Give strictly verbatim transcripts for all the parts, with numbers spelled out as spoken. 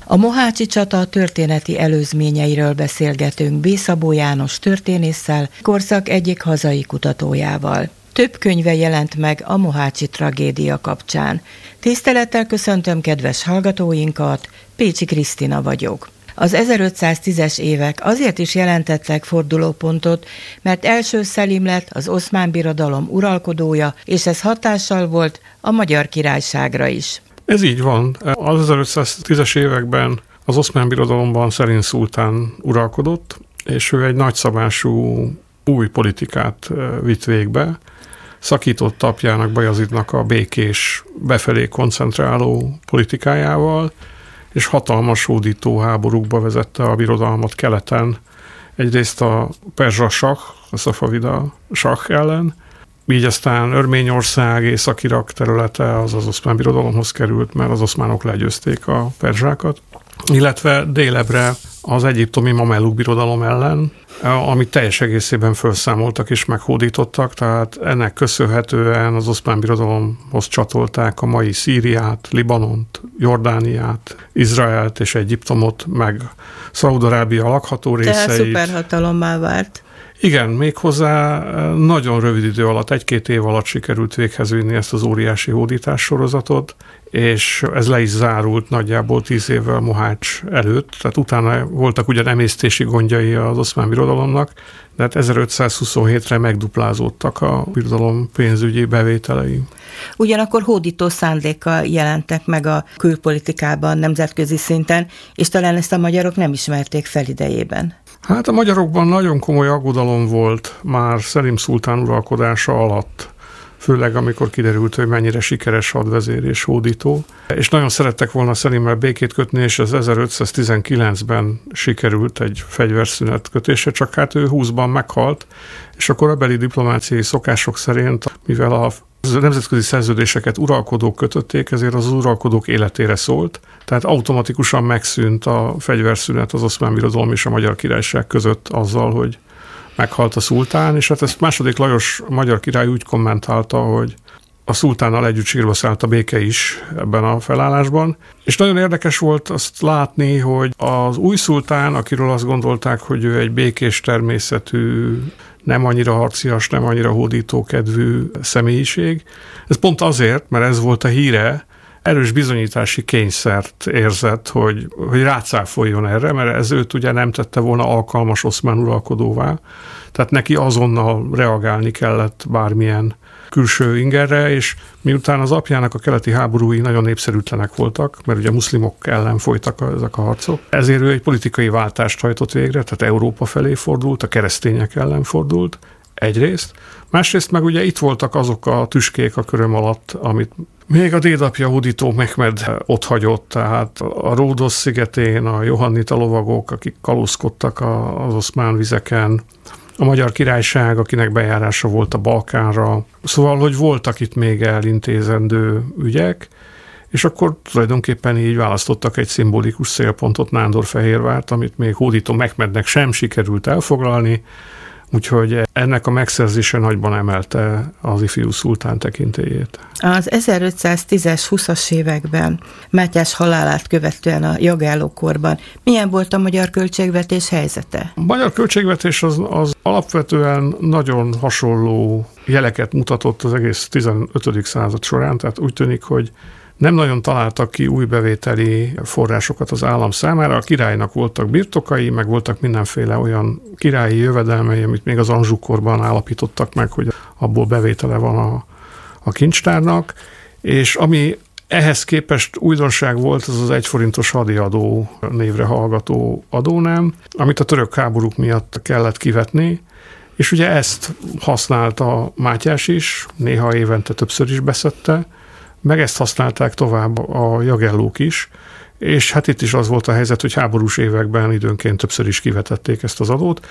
A mohácsi csata történeti előzményeiről beszélgetünk B. Szabó János történésszel, korszak egyik hazai kutatójával. Több könyve jelent meg a mohácsi tragédia kapcsán. Tisztelettel köszöntöm kedves hallgatóinkat, Pécsi Krisztina vagyok. Az ezerötszáztízes évek azért is jelentettek fordulópontot, mert első Szelim lett az Oszmán Birodalom uralkodója, és ez hatással volt a Magyar Királyságra is. Ez így van. Az ezerötszáztízes években az Oszmán Birodalomban Szelim szultán uralkodott, és ő egy nagyszabású új politikát vitt végbe. Szakított apjának, Bajazidnak a békés, befelé koncentráló politikájával, és hatalmas hódító háborúkba vezette a birodalmat keleten. Egyrészt a perzsa sah, a szafavida sah ellen, így aztán Örményország, Észak-Irak területe az az Oszmán Birodalomhoz került, mert az oszmánok legyőzték a perzsákat, illetve délebre az egyiptomi Mameluk birodalom ellen, amit teljes egészében felszámoltak és meghódítottak, tehát ennek köszönhetően az Oszmán Birodalomhoz csatolták a mai Szíriát, Libanont, Jordániát, Izraelt és Egyiptomot, meg Szaúd-Arábia lakható részeit. Tehát szuperhatalommá vált. Igen, méghozzá nagyon rövid idő alatt, egy-két év alatt sikerült véghez vinni ezt az óriási hódítás sorozatot, és ez le is zárult nagyjából tíz évvel Mohács előtt, tehát utána voltak ugyan emésztési gondjai az Oszmán Birodalomnak, de hát ezerötszázhuszonhétre megduplázódtak a birodalom pénzügyi bevételei. Ugyanakkor hódító szándékkal jelentek meg a külpolitikában, nemzetközi szinten, és talán ezt a magyarok nem ismerték fel idejében. Hát a magyarokban nagyon komoly aggodalom volt már Szelim szultán uralkodása alatt, főleg amikor kiderült, hogy mennyire sikeres hadvezér és hódító. És nagyon szerettek volna Szelimmel békét kötni, és az ezerötszáztizenkilencben sikerült egy fegyverszünet kötése, csak hát ő húszban meghalt, és a korabeli diplomáciai szokások szerint, mivel a nemzetközi szerződéseket uralkodók kötötték, ezért az uralkodók életére szólt, tehát automatikusan megszűnt a fegyverszünet az Oszmán Birodalom és a Magyar Királyság között azzal, hogy meghalt a szultán, és hát ezt második Lajos magyar király úgy kommentálta, hogy a szultánnal együtt sírba szállt a béke is ebben a felállásban. És nagyon érdekes volt azt látni, hogy az új szultán, akiről azt gondolták, hogy ő egy békés természetű, nem annyira harcias, nem annyira hódítókedvű személyiség. Ez pont azért, mert ez volt a híre, erős bizonyítási kényszert érzett, hogy, hogy rácáfoljon erre, mert ez őt ugye nem tette volna alkalmas oszmán uralkodóvá. Tehát neki azonnal reagálni kellett bármilyen külső ingerre, és miután az apjának a keleti háborúi nagyon népszerűtlenek voltak, mert ugye muszlimok ellen folytak ezek a harcok, ezért ő egy politikai váltást hajtott végre, tehát Európa felé fordult, a keresztények ellen fordult egyrészt, másrészt meg ugye itt voltak azok a tüskék a köröm alatt, amit még a dédapja hódító Mehmed ott hagyott, tehát a Ródosz szigetén a johannita lovagok, akik kalózkodtak az oszmán vizeken, a Magyar Királyság, akinek bejárása volt a Balkánra. Szóval, hogy voltak itt még elintézendő ügyek, és akkor tulajdonképpen így választottak egy szimbolikus célpontot, Nándorfehérvárt, amit még hódító Mehmednek sem sikerült elfoglalni, úgyhogy ennek a megszerzése nagyban emelte az ifjú szultán tekintélyét. Az ezerötszáztízes, húszas években Mátyás halálát követően a jogállókorban milyen volt a magyar költségvetés helyzete? A magyar költségvetés az, az alapvetően nagyon hasonló jeleket mutatott az egész tizenötödik század során, tehát úgy tűnik, hogy nem nagyon találtak ki új bevételi forrásokat az állam számára. A királynak voltak birtokai, meg voltak mindenféle olyan királyi jövedelmei, amit még az Anjou-korban állapítottak meg, hogy abból bevétele van a, a kincstárnak, és ami ehhez képest újdonság volt, az az egyforintos hadiadó névre hallgató adónám, amit a török háborúk miatt kellett kivetni, és ugye ezt használta Mátyás is, néha évente többször is beszedte, meg ezt használták tovább a jagellók is, és hát itt is az volt a helyzet, hogy háborús években időnként többször is kivetették ezt az adót.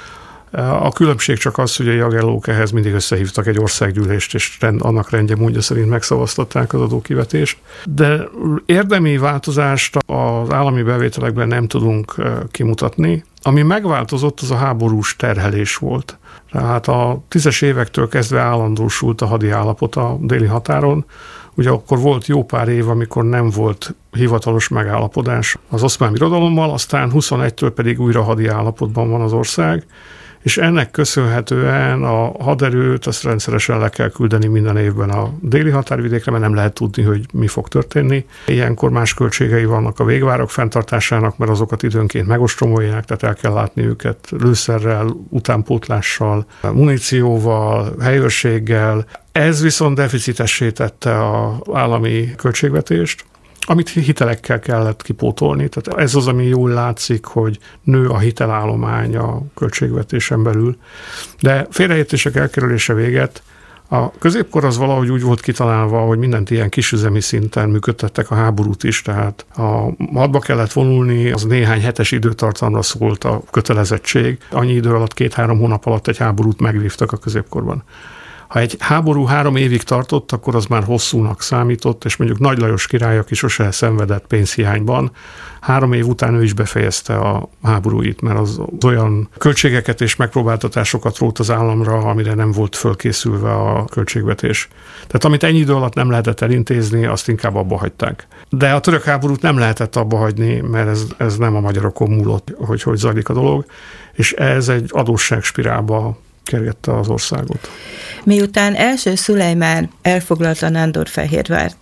A különbség csak az, hogy a jagellók ehhez mindig összehívtak egy országgyűlést, és rend, annak rendje módja szerint megszavaztatták az adókivetést. De érdemi változást az állami bevételekben nem tudunk kimutatni. Ami megváltozott, az a háborús terhelés volt. Tehát a tízes évektől kezdve állandósult a hadi állapot a déli határon, Ugye akkor volt jó pár év, amikor nem volt hivatalos megállapodás az Oszmán Birodalommal, aztán huszonegytől pedig újra hadi állapotban van az ország, és ennek köszönhetően a haderőt azt rendszeresen le kell küldeni minden évben a déli határvidékre, mert nem lehet tudni, hogy mi fog történni. Ilyenkor más költségei vannak a végvárak fenntartásának, mert azokat időnként megostromolják, tehát el kell látni őket lőszerrel, utánpótlással, munícióval, helyőrséggel. Ez viszont deficitessé tette az állami költségvetést, amit hitelekkel kellett kipótolni. Tehát ez az, ami jól látszik, hogy nő a hitelállomány a költségvetésen belül. De félreértések elkerülése véget, a középkor az valahogy úgy volt kitalálva, hogy mindent ilyen kisüzemi szinten működtettek, a háborút is, tehát a hadba kellett vonulni, az néhány hetes időtartamra szólt a kötelezettség. Annyi idő alatt, két-három hónap alatt egy háborút megvívtak a középkorban. Ha egy háború három évig tartott, akkor az már hosszúnak számított, és mondjuk Nagy Lajos király, aki sose szenvedett pénzhiányban, három év után ő is befejezte a háborúit, mert az olyan költségeket és megpróbáltatásokat rótt az államra, amire nem volt fölkészülve a költségvetés. Tehát amit ennyi idő alatt nem lehetett elintézni, azt inkább abba hagyták. De a török háborút nem lehetett abba hagyni, mert ez, ez nem a magyarokon múlott, hogy hogy zajlik a dolog, és ez egy adósságspirálba kergette az országot. Miután első Szulejmán elfoglalta Nándorfehérvárt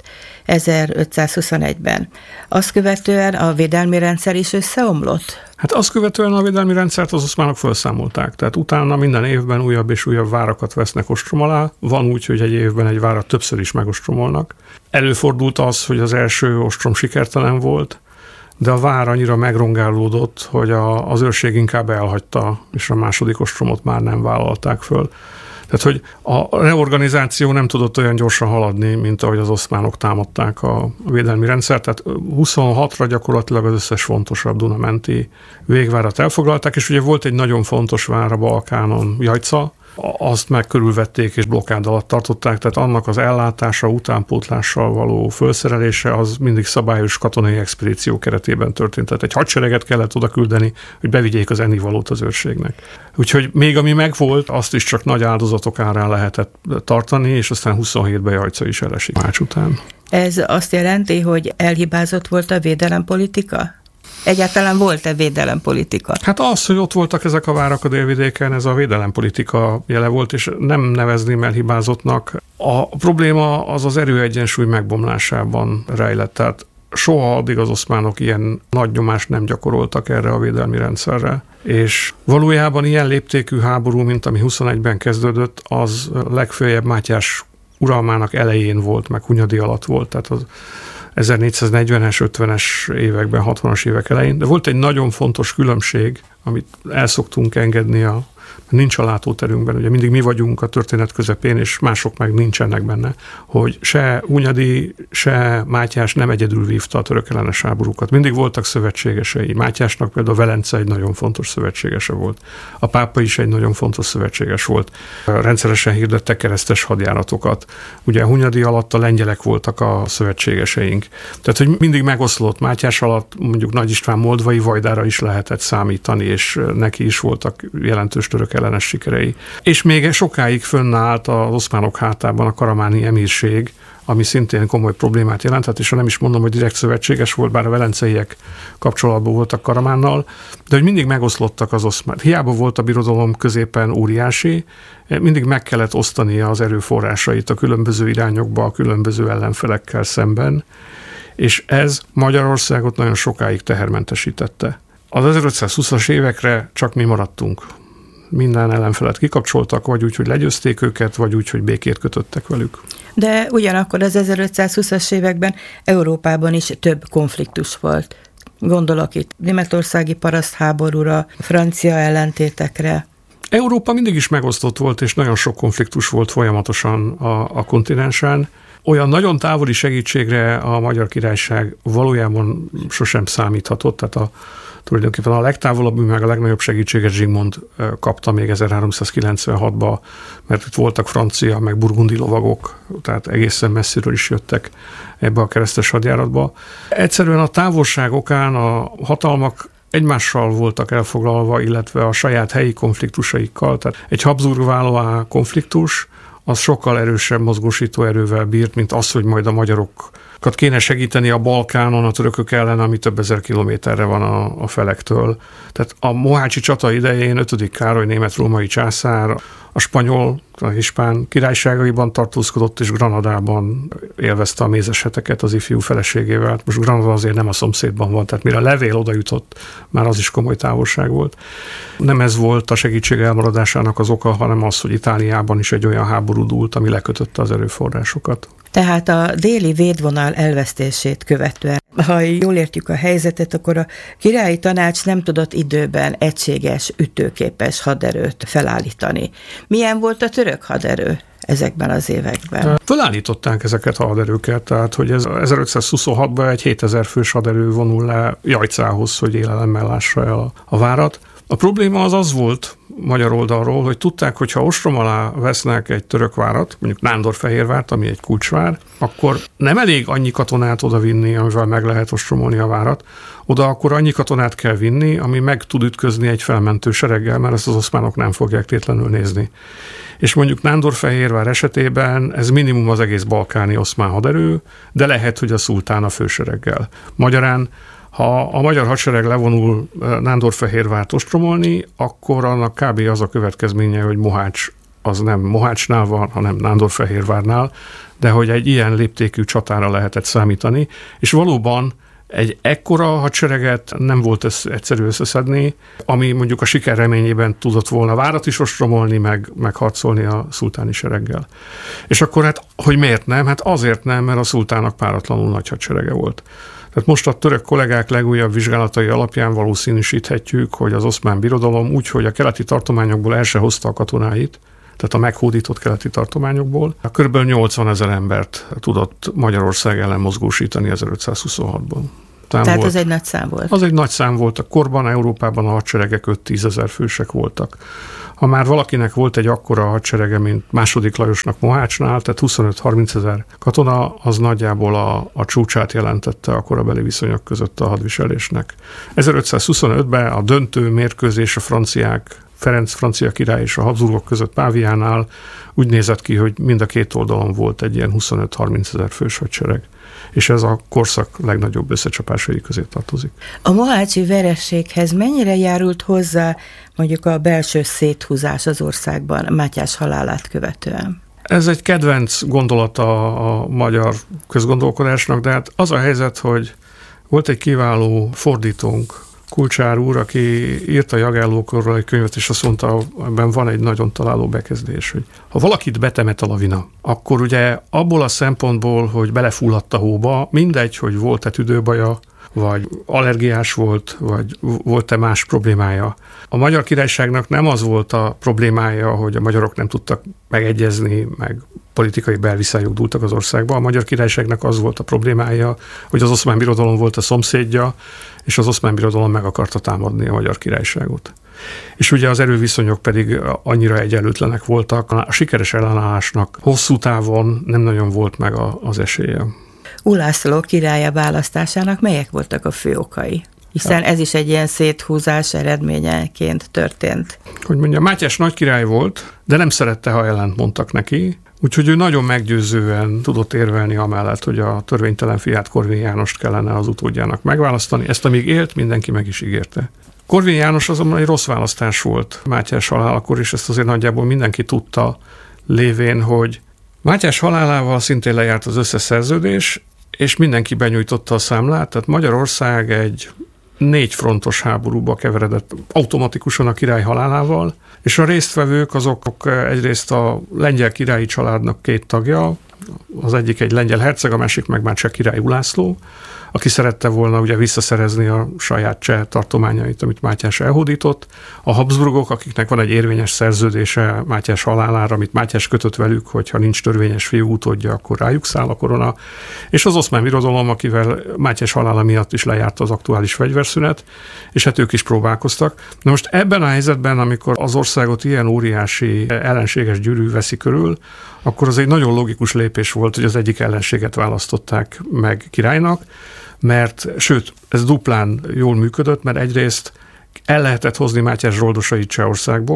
ezerötszázhuszonegyben, azt követően a védelmi rendszer is összeomlott? Hát azt követően a védelmi rendszert az oszmánok felszámolták, tehát utána minden évben újabb és újabb várakat vesznek ostrom alá. Van úgy, hogy egy évben egy várat többször is megostromolnak. Előfordult az, hogy az első ostrom sikertelen volt, de a vár annyira megrongálódott, hogy a, az őrség inkább elhagyta, és a második ostromot már nem vállalták föl. Tehát, hogy a reorganizáció nem tudott olyan gyorsan haladni, mint ahogy az oszmánok támadták a védelmi rendszert. Tehát huszonhatra gyakorlatilag az összes fontosabb dunamenti végvárat elfoglalták, és ugye volt egy nagyon fontos vár a Balkánon, Jajca, azt meg körülvették és blokkád alatt tartották, tehát annak az ellátása, utánpótlással való felszerelése az mindig szabályos katonai expedíció keretében történt. Tehát egy hadsereget kellett oda küldeni, hogy bevigyék az ennivalót az őrségnek. Úgyhogy még ami megvolt, azt is csak nagy áldozatok árán lehetett tartani, és aztán huszonhétben Jajca is elesik Mács után. Ez azt jelenti, hogy elhibázott volt a védelempolitika? Egyáltalán volt-e védelempolitika? Hát az, hogy ott voltak ezek a várak a délvidéken, ez a védelempolitika jele volt, és nem nevezném elhibázottnak. A probléma az az erőegyensúly megbomlásában rejlett, tehát soha addig az oszmánok ilyen nagy nyomást nem gyakoroltak erre a védelmi rendszerre. És valójában ilyen léptékű háború, mint ami huszonegyben kezdődött, az legfőjebb Mátyás uralmának elején volt, meg Hunyadi alatt volt, tehát az ezernégyszáznegyvenes, ötvenes években, hatvanas évek elején, de volt egy nagyon fontos különbség, amit el szoktunk engedni, a, nincs a látóterünkben, ugye mindig mi vagyunk a történet közepén, és mások meg nincsenek benne, hogy se Hunyadi, se Mátyás nem egyedül vívta a török ellenes háborúkat. Mindig voltak szövetségesei. Mátyásnak például Velence egy nagyon fontos szövetségese volt. A pápa is egy nagyon fontos szövetséges volt. Rendszeresen hirdettek keresztes hadjáratokat. Ugye Hunyadi alatt a lengyelek voltak a szövetségeseink. Tehát, hogy mindig megoszlott. Mátyás alatt mondjuk Nagy István moldvai vajdára is lehetett számítani, és neki is voltak jelentős török ellenes sikerei. És még sokáig fönnállt az oszmánok hátában a karamáni emírség, ami szintén komoly problémát jelentett, és nem is mondom, hogy direkt szövetséges volt, bár a velenceiek kapcsolatban voltak Karamánnal, de hogy mindig megoszlottak az oszmán. Hiába volt a birodalom középen óriási, mindig meg kellett osztania az erőforrásait a különböző irányokba, a különböző ellenfelekkel szemben, és ez Magyarországot nagyon sokáig tehermentesítette. Az ezerötszázhúszas évekre csak mi maradtunk. Minden ellenfelet kikapcsoltak, vagy úgy, hogy legyőzték őket, vagy úgy, hogy békét kötöttek velük. De ugyanakkor az ezerötszázhúszas években Európában is több konfliktus volt. Gondolok itt németországi parasztháborúra, francia ellentétekre. Európa mindig is megosztott volt, és nagyon sok konfliktus volt folyamatosan a, a kontinensen. Olyan nagyon távoli segítségre a Magyar Királyság valójában sosem számíthatott, tehát a tulajdonképpen a legtávolabb, meg a legnagyobb segítséget Zsigmond kapta még ezerháromszázkilencvenhatban, mert itt voltak francia, meg burgundi lovagok, tehát egészen messziről is jöttek ebbe a keresztes hadjáratba. Egyszerűen a távolság okán a hatalmak egymással voltak elfoglalva, illetve a saját helyi konfliktusaikkal. Tehát egy Habsburg-Valois konfliktus, az sokkal erősebb mozgósító erővel bírt, mint az, hogy majd a magyarokat kéne segíteni a Balkánon a törökök ellen, ami több ezer kilométerre van a, a felektől. Tehát a mohácsi csata idején ötödik Károly német-római császár a spanyol, a hispán királyságaiban tartózkodott, és Granadában élvezte a mézesheteket az ifjú feleségével. Most Granada azért nem a szomszédban van, tehát mire a levél oda jutott, már az is komoly távolság volt. Nem ez volt a segítség elmaradásának az oka, hanem az, hogy Itáliában is egy olyan háború dúlt, ami lekötötte az erőforrásokat. Tehát a déli védvonal elvesztését követően, ha jól értjük a helyzetet, akkor a királyi tanács nem tudott időben egységes, ütőképes haderőt felállítani. Milyen volt a török haderő ezekben az években? Felállították ezeket a haderőket, tehát hogy ez ezerötszázhuszonhatban egy hétezer fős haderő vonul le Jajcához, hogy élelemmel lássa el a, a várat. A probléma az az volt magyar oldalról, hogy tudták, hogy ha ostrom alá vesznek egy török várat, mondjuk Nándorfehérvárt, ami egy kulcsvár, akkor nem elég annyi katonát oda vinni, amivel meg lehet ostromolni a várat, oda akkor annyi katonát kell vinni, ami meg tud ütközni egy felmentő sereggel, mert ezt az oszmánok nem fogják tétlenül nézni. És mondjuk Nándorfehérvár esetében ez minimum az egész balkáni oszmán haderő, de lehet, hogy a szultán a fősereggel. Magyarán ha a magyar hadsereg levonul Nándorfehérvárt ostromolni, akkor annak kb. Az a következménye, hogy Mohács az nem Mohácsnál van, hanem Nándorfehérvárnál, de hogy egy ilyen léptékű csatára lehetett számítani, és valóban egy ekkora hadsereget nem volt ez egyszerű összeszedni, ami mondjuk a siker reményében tudott volna várat is ostromolni, meg, meg harcolni a szultáni sereggel. És akkor hát, hogy miért nem? Hát azért nem, mert a szultának páratlanul nagy hadserege volt. Tehát most a török kollégák legújabb vizsgálatai alapján valószínűsíthetjük, hogy az oszmán birodalom úgy, hogy a keleti tartományokból el se hozta a katonáit, tehát a meghódított keleti tartományokból, kb. nyolcvanezer embert tudott Magyarország ellen mozgósítani ezerötszázhuszonhatban. Tehát volt. Az egy nagy szám volt. Az egy nagy szám volt. A korban Európában a hadseregek öt-tízezer fősek voltak. Ha már valakinek volt egy akkora hadserege, mint második Lajosnak Mohácsnál, tehát huszonöt-harminc ezer katona, az nagyjából a, a csúcsát jelentette a korabeli viszonyok között a hadviselésnek. ezerötszázhuszonötben a döntő mérkőzés a franciák, Ferenc francia király és a Habsburgok között Páviánál úgy nézett ki, hogy mind a két oldalon volt egy ilyen huszonöt-harminc ezer fős hadsereg. És ez a korszak legnagyobb összecsapásai közé tartozik. A mohácsi vereséghez mennyire járult hozzá mondjuk a belső széthúzás az országban Mátyás halálát követően? Ez egy kedvenc gondolata a magyar közgondolkodásnak, de hát az a helyzet, hogy volt egy kiváló fordítónk, Kulcsár úr, aki írta Jagellókorról egy könyvet, és azt mondta, ebben van egy nagyon találó bekezdés, hogy ha valakit betemet a lavina, akkor ugye abból a szempontból, hogy belefulladt a hóba, mindegy, hogy volt-e tüdőbaja, vagy allergiás volt, vagy volt-e más problémája. A Magyar Királyságnak nem az volt a problémája, hogy a magyarok nem tudtak megegyezni, meg politikai belviszályok dúltak az országba. A Magyar Királyságnak az volt a problémája, hogy az Oszmán Birodalom volt a szomszédja, és az Oszmán Birodalom meg akarta támadni a Magyar Királyságot. És ugye az erőviszonyok pedig annyira egyenlőtlenek voltak, a sikeres ellenállásnak hosszú távon nem nagyon volt meg a, az esélye. Ulászló királya választásának melyek voltak a fő okai? Hiszen ez is egy ilyen széthúzás eredményeként történt. Hogy mondjam, Mátyás nagy király volt, de nem szerette, ha ellent mondtak neki, úgyhogy ő nagyon meggyőzően tudott érvelni amellett, hogy a törvénytelen fiát, Korvin Jánost kellene az utódjának megválasztani. Ezt amíg élt, mindenki meg is ígérte. Korvin János azonban egy rossz választás volt Mátyás halálakor, és ezt azért nagyjából mindenki tudta, lévén, hogy Mátyás halálával szintén lejárt az összes szerződés, és mindenki benyújtotta a számlát, tehát Magyarország egy négy frontos háborúba keveredett automatikusan a király halálával, és a résztvevők azok egyrészt a lengyel királyi családnak két tagja, az egyik egy lengyel herceg, a másik meg már cseh király Ulászló, aki szerette volna ugye visszaszerezni a saját cseh tartományait, amit Mátyás elhódított. A Habsburgok, akiknek van egy érvényes szerződése Mátyás halálára, amit Mátyás kötött velük, hogyha nincs törvényes fiú utódja, akkor rájuk száll a korona. És az Oszmán Birodalom, akivel Mátyás halála miatt is lejárt az aktuális fegyverszünet, és hát ők is próbálkoztak. Na most ebben a helyzetben, amikor az országot ilyen óriási ellenséges gyűrű veszi körül, akkor az egy nagyon logikus lépés volt, hogy az egyik ellenséget választották meg királynak, mert sőt, ez duplán jól működött, mert egyrészt el lehetett hozni Mátyás zsoldosait Csehországból,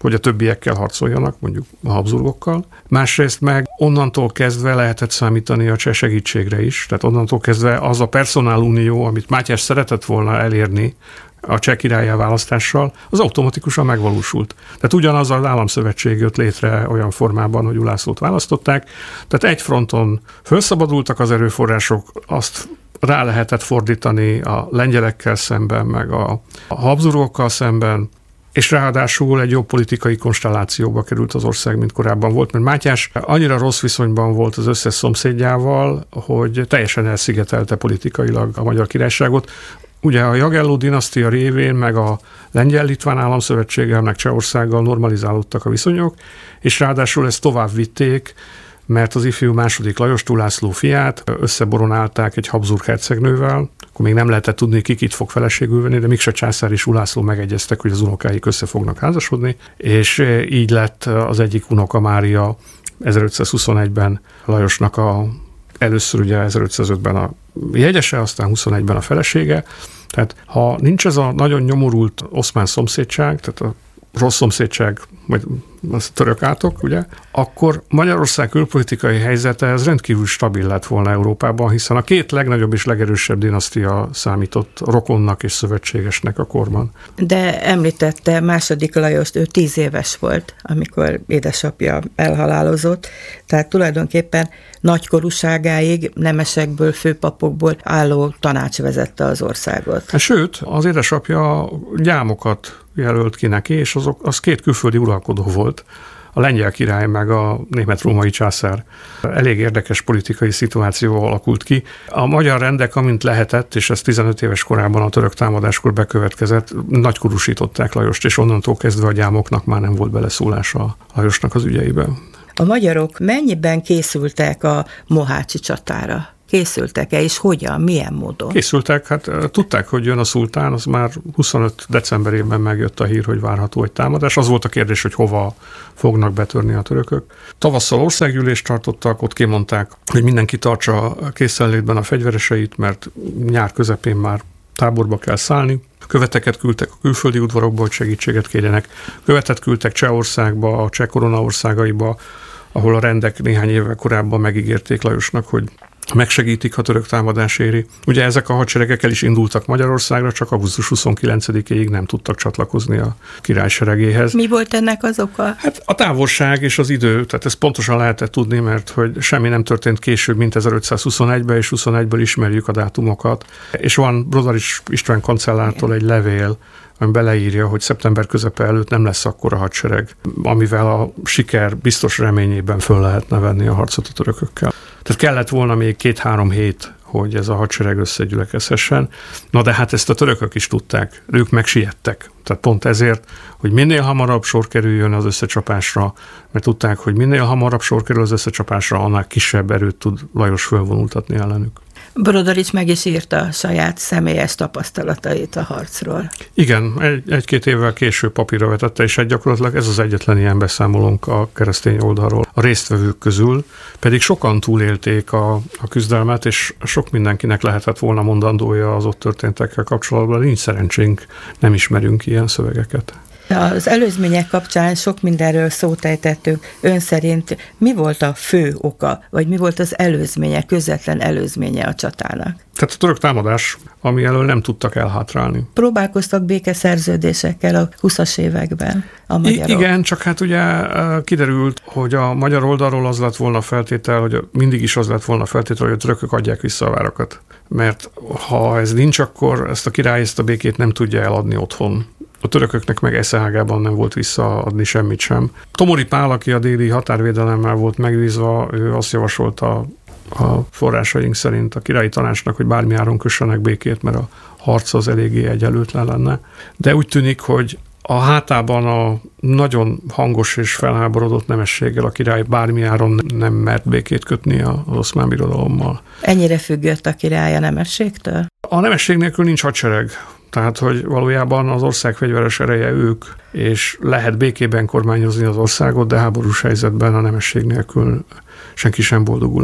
hogy a többiekkel harcoljanak, mondjuk a Habsburgokkal. Másrészt meg onnantól kezdve lehetett számítani a cseh segítségre is, tehát onnantól kezdve az a personálunió, amit Mátyás szeretett volna elérni a cseh királlyá választással, az automatikusan megvalósult. Tehát ugyanaz az államszövetség jött létre olyan formában, hogy Ulászlót választották. Tehát egy fronton felszabadultak az erőforrások, azt rá lehetett fordítani a lengyelekkel szemben, meg a Habsburgokkal szemben, és ráadásul egy jobb politikai konstellációba került az ország, mint korábban volt, mert Mátyás annyira rossz viszonyban volt az összes szomszédjával, hogy teljesen elszigetelte politikailag a Magyar Királyságot. Ugye a Jagelló dinasztia révén, meg a Lengyel-Litván Államszövetséggel, meg Csehországgal normalizálódtak a viszonyok, és ráadásul ezt tovább vitték, mert az ifjú második Lajos Ulászló fiát összeboronálták egy Habsburg hercegnővel, akkor még nem lehetett tudni, ki kit fog feleségül venni, de Miksa császár és Ulászló megegyeztek, hogy az unokáik össze fognak házasodni, és így lett az egyik unoka Mária ezerötszázhuszonegyben Lajosnak a, először ugye ezerötszázötben a jegyese, aztán huszonegyben a felesége. Tehát ha nincs ez a nagyon nyomorult oszmán szomszédság, tehát a rossz szomszédság, vagy az török átok, ugye, akkor Magyarország külpolitikai helyzete ez rendkívül stabil lett volna Európában, hiszen a két legnagyobb és legerősebb dinasztia számított rokonnak és szövetségesnek a korban. De említette második Lajost, ő tíz éves volt, amikor édesapja elhalálozott, tehát tulajdonképpen nagykorúságáig nemesekből, főpapokból álló tanács vezette az országot. Sőt, az édesapja gyámokat jelölt ki neki, és azok, az két külföldi uralkodó volt, a lengyel király meg a német-római császár. Elég érdekes politikai szituáció alakult ki. A magyar rendek, amint lehetett, és ez tizenöt éves korában a török támadáskor bekövetkezett, nagykorúsították Lajost, és onnantól kezdve a gyámoknak már nem volt beleszólása Lajosnak az ügyeiben. A magyarok mennyiben készültek a mohácsi csatára? Készültek-e, és hogyan, milyen módon? Készültek, hát tudták, hogy jön a szultán, az már huszonöt decemberében megjött a hír, hogy várható egy támadás. Az volt a kérdés, hogy hova fognak betörni a törökök. Tavasszal országgyűlést tartottak, ott kimondták, hogy mindenki tartsa készenlétben a fegyvereseit, mert nyár közepén már táborba kell szállni. Követeket küldtek a külföldi udvarokba, hogy segítséget kérjenek. Követet küldtek Csehországba, a cseh korona országaiba, ahol a rendek néhány évvel korábban megígérték Lajosnak, hogy megsegítik, ha török támadás éri. Ugye ezek a hadseregek el is indultak Magyarországra, csak augusztus huszonkilencedikéig nem tudtak csatlakozni a király seregéhez. Mi volt ennek az oka? Hát a távolság és az idő, tehát ezt pontosan lehetett tudni, mert hogy semmi nem történt később, mint ezerötszázhuszonegyben, és huszonegyből ismerjük a dátumokat. És van Brodarics István kancellártól egy levél, ami beleírja, hogy szeptember közepe előtt nem lesz akkora hadsereg, amivel a siker biztos reményében föl lehetne venni a harcot a törökökkel. Tehát kellett volna még két-három hét, hogy ez a hadsereg összegyülekezhessen. Na de hát ezt a törökök is tudták, ők megsiettek. Tehát pont ezért, hogy minél hamarabb sor kerüljön az összecsapásra, mert tudták, hogy minél hamarabb sor kerül az összecsapásra, annál kisebb erőt tud Lajos fölvonultatni ellenük. Brodarics meg is írta saját személyes tapasztalatait a harcról. Igen, egy, egy-két évvel később papírra vetette, és egy gyakorlatilag ez az egyetlen ilyen beszámolónk a keresztény oldalról a résztvevők közül, pedig sokan túlélték a, a küzdelmet, és sok mindenkinek lehetett volna mondandója az ott történtekkel kapcsolatban, nincs szerencsénk, nem ismerünk ilyen szövegeket. Az előzmények kapcsán sok mindenről szót ejtettünk. Ön szerint mi volt a fő oka, vagy mi volt az előzménye, közvetlen előzménye a csatának? Tehát a török támadás, ami elől nem tudtak elhátrálni. Próbálkoztak békeszerződésekkel a húszas években a magyarok. I- igen, csak hát ugye kiderült, hogy a magyar oldalról az lett volna feltétel, hogy mindig is az lett volna feltétel, hogy a törökök adják vissza a várakat. Mert ha ez nincs, akkor ezt a király ezt a békét nem tudja eladni otthon. A törököknek meg eszeágában nem volt visszaadni semmit sem. Tomori Pál, aki a déli határvédelemmel volt megbízva, ő azt javasolta a forrásaink szerint a királyi tanácsnak, hogy bármi áron kössenek békét, mert a harc az eléggé egyenlőtlen lenne. De úgy tűnik, hogy a hátában a nagyon hangos és felháborodott nemességgel a király bármi áron nem mert békét kötni az oszmán birodalommal. Ennyire függött a király a nemességtől? A nemesség nélkül nincs hadsereg. Tehát, hogy valójában az ország fegyveres ereje ők, és lehet békében kormányozni az országot, de háborús helyzetben a nemesség nélkül senki sem boldogul el.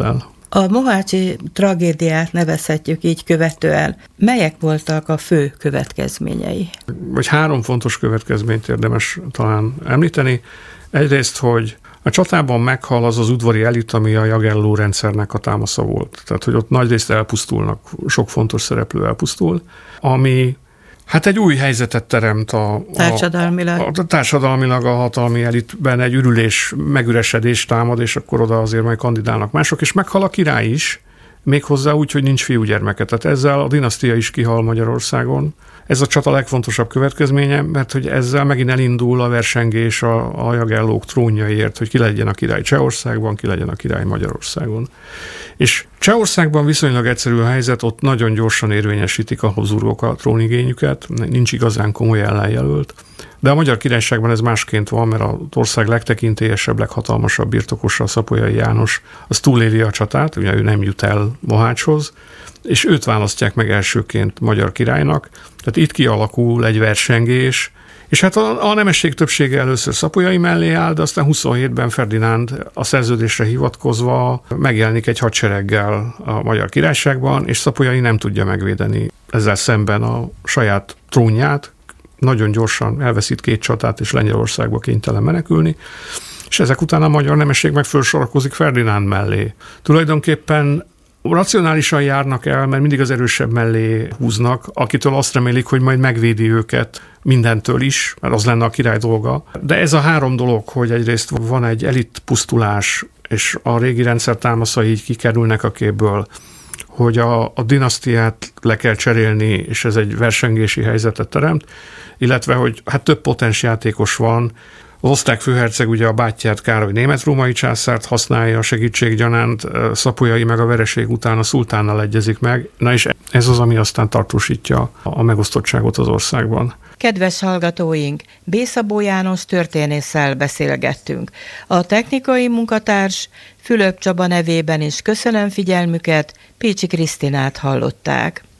A mohácsi tragédiát nevezhetjük így követően. Melyek voltak a fő következményei? Vagy három fontos következményt érdemes talán említeni. Egyrészt, hogy a csatában meghal az az udvari elit, ami a Jagelló rendszernek a támasza volt. Tehát, hogy ott nagyrészt elpusztulnak, sok fontos szereplő elpusztul, ami hát egy új helyzetet teremt a, társadalmilag. A, a társadalmilag a hatalmi elitben egy ürülés, megüresedés támad, és akkor oda azért majd kandidálnak mások, és meghal a király is, méghozzá úgy, hogy nincs fiúgyermeke. Tehát ezzel a dinasztia is kihal Magyarországon. Ez a csata legfontosabb következménye, mert hogy ezzel megint elindul a versengés a, a Jagellók trónjaiért, hogy ki legyen a király Csehországban, ki legyen a király Magyarországon. És Csehországban viszonylag egyszerű a helyzet, ott nagyon gyorsan érvényesítik a Habsburgok a trónigényüket, nincs igazán komoly ellenjelölt. De a Magyar Királyságban ez másként van, mert az ország legtekintélyesebb, leghatalmasabb birtokosa, a Szapolyai János, az túléli a csatát, ugye ő nem jut el Mohácshoz, és őt választják meg elsőként magyar királynak. Tehát itt kialakul egy versengés, és hát a, a nemesség többsége először Szapolyai mellé áll, de aztán huszonhétben Ferdinánd a szerződésre hivatkozva megjelenik egy hadsereggel a Magyar Királyságban, és Szapolyai nem tudja megvédeni ezzel szemben a saját trónját, nagyon gyorsan elveszít két csatát, és Lengyelországba kénytelen menekülni, és ezek után a magyar nemesség meg fölsorakozik Ferdinánd mellé. Tulajdonképpen racionálisan járnak el, mert mindig az erősebb mellé húznak, akitől azt remélik, hogy majd megvédi őket mindentől is, mert az lenne a király dolga. De ez a három dolog, hogy egyrészt van egy elit pusztulás, és a régi rendszer támaszai így kikerülnek a képből, hogy a, a dinasztiát le kell cserélni, és ez egy versengési helyzetet teremt, illetve, hogy hát több potens játékos van. Az osztrák főherceg ugye a bátyját, Károly német-római császárt használja a segítséggyanánt, Szapolyai meg a vereség után a szultánnal egyezik meg. Na és ez az, ami aztán tartósítja a megosztottságot az országban. Kedves hallgatóink, B. Szabó János történésszel beszélgettünk. A technikai munkatárs Fülöp Csaba nevében is köszönöm figyelmüket, Pécsi Krisztinát hallották.